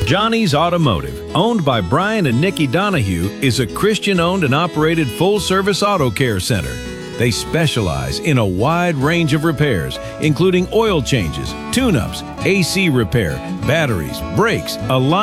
Johnny's Automotive, owned by Brian and Nikki Donahue, is a Christian-owned and operated full-service auto care center. They specialize in a wide range of repairs, including oil changes, tune-ups, AC repair, batteries, brakes, alignment,